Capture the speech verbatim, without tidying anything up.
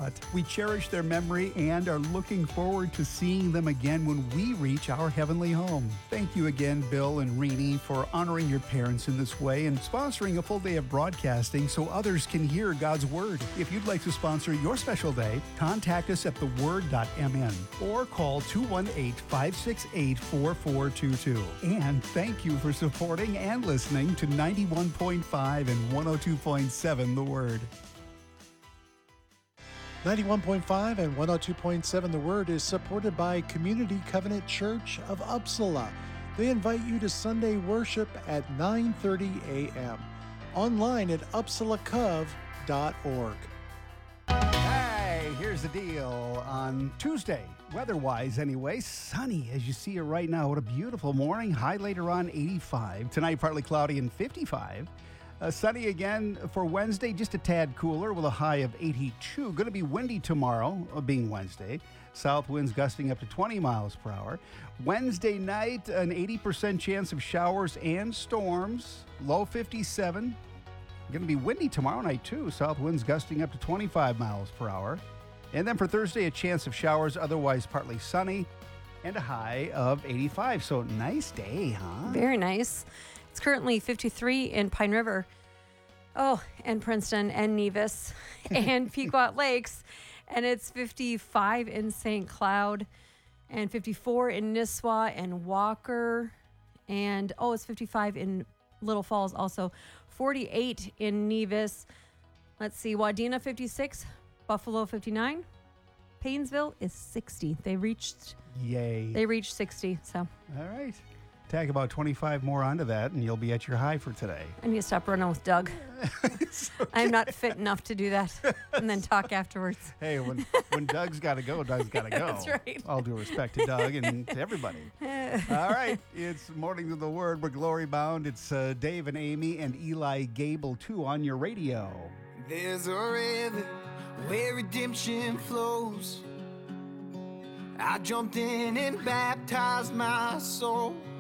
lot. We cherish their memory and are looking forward to seeing them again when we reach our heavenly home. Thank you again, Bill and Renee, for honoring your parents in this way and sponsoring a full day of broadcasting so others can hear God's Word. If you'd like to sponsor your special day, contact us at the word dot m n or call two one eight, five six eight, four four two two. And thank you for supporting and listening to ninety-one point five and one oh two point seven The Word. ninety-one point five and one oh two point seven The Word is supported by Community Covenant Church of Uppsala. They invite you to Sunday worship at nine thirty a.m. online at uppsala cov dot org. Hey, here's the deal. On Tuesday, weather-wise anyway, sunny as you see it right now. What a beautiful morning. High later on, eighty-five. Tonight, partly cloudy and fifty-five. Uh, sunny again for Wednesday, just a tad cooler with a high of eighty-two. Going to be windy tomorrow, uh, being Wednesday. South winds gusting up to twenty miles per hour. Wednesday night, an eighty percent chance of showers and storms. Low fifty-seven. Going to be windy tomorrow night, too. South winds gusting up to twenty-five miles per hour. And then for Thursday, a chance of showers, otherwise partly sunny, and a high of eighty-five. So nice day, huh? Very nice. It's currently fifty-three in Pine River. Oh, and Princeton and Nevis and Pequot Lakes. And it's fifty-five in Saint Cloud and fifty-four in Nisswa and Walker. And, oh, it's fifty-five in Little Falls also. forty-eight in Nevis. Let's see, Wadena fifty-six, Buffalo fifty-nine. Paynesville is sixty. They reached Yay. They reached sixty, so. All right. Tack about twenty-five more onto that, and you'll be at your high for today. I need to stop running with Doug. Okay. I'm not fit enough to do that and then talk afterwards. Hey, when when Doug's got to go, Doug's got to go. That's right. All due respect to Doug and to everybody. All right. It's Morning to the Word. We're glory bound. It's uh, Dave and Amy and Eli Gable, too, on your radio. There's a river where redemption flows. I jumped in and baptized my soul.